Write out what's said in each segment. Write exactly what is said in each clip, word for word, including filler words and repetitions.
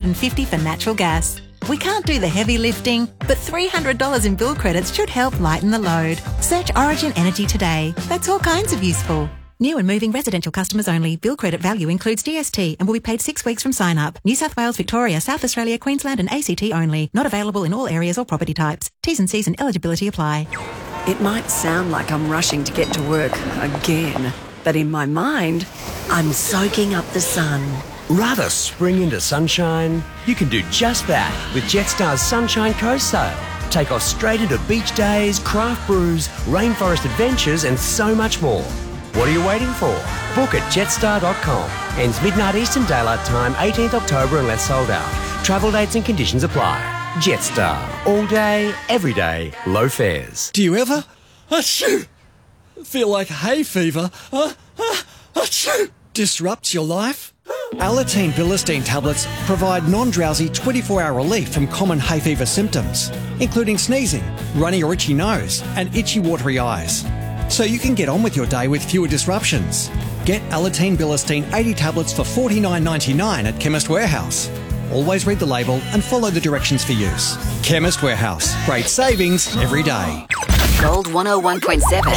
fifty dollars for natural gas. We can't do the heavy lifting, but three hundred dollars in bill credits should help lighten the load. Search Origin Energy today. That's all kinds of useful. New and moving residential customers only. Bill credit value includes D S T and will be paid six weeks from sign up. New South Wales, Victoria, South Australia, Queensland and A C T only. Not available in all areas or property types. T's and C's and eligibility apply. It might sound like I'm rushing to get to work again, but in my mind, I'm soaking up the sun. Rather spring into sunshine? You can do just that with Jetstar's Sunshine Coast Sail. Take off straight into beach days, craft brews, rainforest adventures and so much more. What are you waiting for? Book at jetstar dot com. Ends midnight Eastern Daylight Time, eighteenth October unless sold out. Travel dates and conditions apply. Jetstar. All day, every day, low fares. Do you ever achoo, feel like hay fever uh, uh, achoo, disrupts your life? Alateen Bilistine tablets provide non-drowsy twenty-four hour relief from common hay fever symptoms, including sneezing, runny or itchy nose and itchy watery eyes. So you can get on with your day with fewer disruptions. Get Alateen Bilistine eighty tablets for forty-nine ninety-nine at Chemist Warehouse. Always read the label and follow the directions for use. Chemist Warehouse. Great savings every day. Gold one oh one point seven.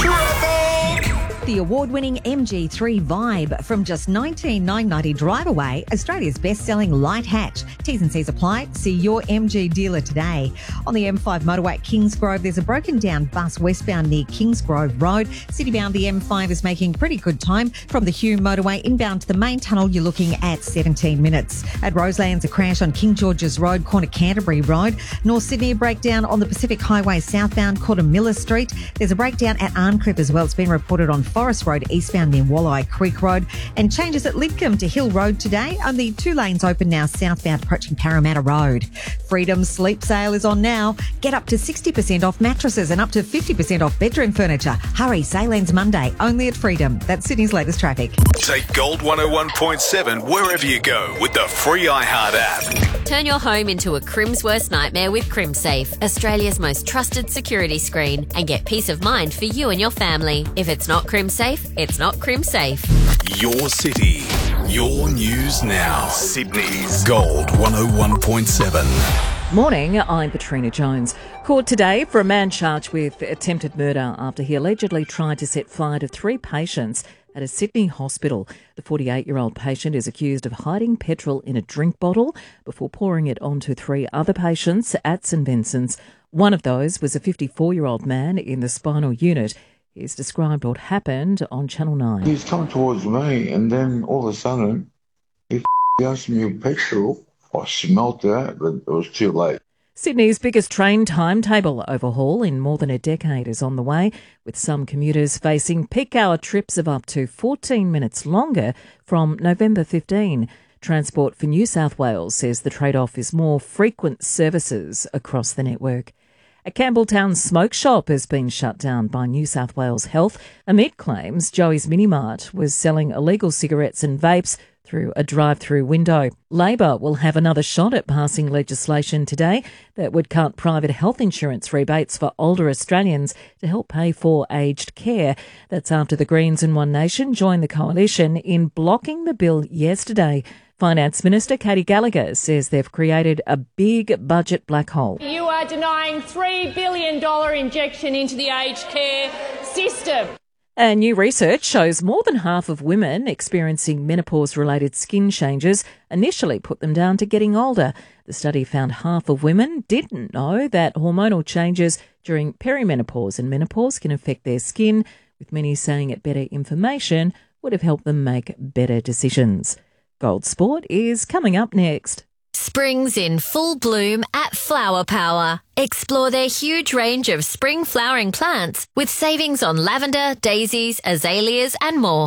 The award-winning M G three Vibe from just nineteen thousand nine hundred ninety drive away, Australia's best-selling light hatch. T's and C's apply. See your M G dealer today. On the M five motorway at Kingsgrove, there's a broken-down bus westbound near Kingsgrove Road. Citybound, the M five is making pretty good time. From the Hume motorway inbound to the main tunnel, you're looking at seventeen minutes. At Roselands, a crash on King George's Road, corner Canterbury Road. North Sydney, a breakdown on the Pacific Highway southbound, corner Miller Street. There's a breakdown at Arncliffe as well. It's been reported on Forest Road eastbound near Walleye Creek Road, and changes at Lidcombe to Hill Road today. Only two lanes open now southbound approaching Parramatta Road. Freedom Sleep Sale is on now. Get up to sixty percent off mattresses and up to fifty percent off bedroom furniture. Hurry, sale ends Monday, only at Freedom. That's Sydney's latest traffic. Take Gold one oh one point seven wherever you go with the free iHeart app. Turn your home into a Crim's worst nightmare with CrimSafe, Australia's most trusted security screen, and get peace of mind for you and your family. If it's not CrimSafe, it's not CrimSafe. Your city, your news now. Sydney's Gold one oh one point seven. Morning, I'm Katrina Jones. Court today for a man charged with attempted murder after he allegedly tried to set fire to three patients at a Sydney hospital. The forty-eight-year-old patient is accused of hiding petrol in a drink bottle before pouring it onto three other patients at St Vincent's. One of those was a fifty-four-year-old man in the spinal unit. He's described what happened on Channel nine. He's come towards me and then all of a sudden he asked me petrol. I smelt that, but it was too late. Sydney's biggest train timetable overhaul in more than a decade is on the way, with some commuters facing peak hour trips of up to fourteen minutes longer from November fifteenth. Transport for New South Wales says the trade-off is more frequent services across the network. A Campbelltown smoke shop has been shut down by New South Wales Health amid claims Joey's Minimart was selling illegal cigarettes and vapes through a drive-through window. Labor will have another shot at passing legislation today that would cut private health insurance rebates for older Australians to help pay for aged care. That's after the Greens and One Nation joined the coalition in blocking the bill yesterday. Finance Minister Katie Gallagher says they've created a big budget black hole. You are denying three billion dollars injection into the aged care system. And new research shows more than half of women experiencing menopause-related skin changes initially put them down to getting older. The study found half of women didn't know that hormonal changes during perimenopause and menopause can affect their skin, with many saying that better information would have helped them make better decisions. Gold Sport is coming up next. Spring's in full bloom at Flower Power. Explore their huge range of spring flowering plants with savings on lavender, daisies, azaleas and more.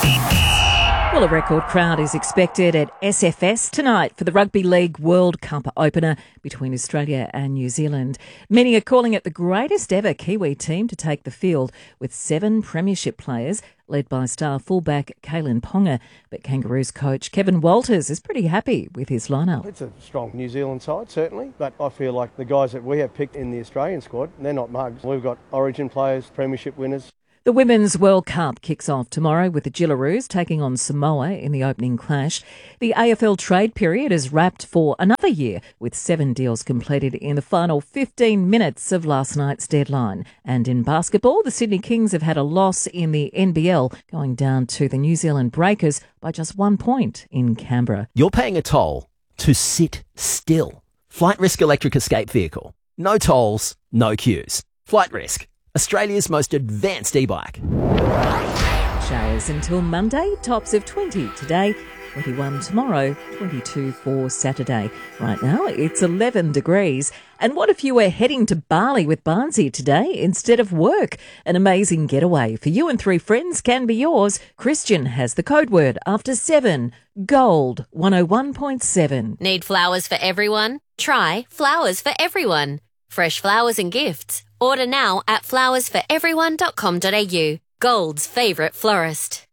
Well, a record crowd is expected at S F S tonight for the Rugby League World Cup opener between Australia and New Zealand. Many are calling it the greatest ever Kiwi team to take the field, with seven premiership players led by star fullback Kalen Ponga. But Kangaroos coach Kevin Walters is pretty happy with his lineup. It's a strong New Zealand side, certainly, but I feel like the guys that we have picked in the Australian squad, they're not mugs. We've got Origin players, premiership winners. The Women's World Cup kicks off tomorrow with the Gillaroos taking on Samoa in the opening clash. The A F L trade period is wrapped for another year, with seven deals completed in the final fifteen minutes of last night's deadline. And in basketball, the Sydney Kings have had a loss in the N B L, going down to the New Zealand Breakers by just one point in Canberra. You're paying a toll to sit still. Flight Risk Electric Escape Vehicle. No tolls, no queues. Flight Risk, Australia's most advanced e-bike. Showers until Monday, tops of twenty today, twenty-one tomorrow, twenty-two for Saturday. Right now it's eleven degrees. And what if you were heading to Bali with Barnsey today instead of work? An amazing getaway for you and three friends can be yours. Christian has the code word after seven. Gold one oh one point seven. Need flowers for everyone? Try Flowers for Everyone. Fresh flowers and gifts. Order now at flowers for everyone dot com dot a u. Gold's favourite florist.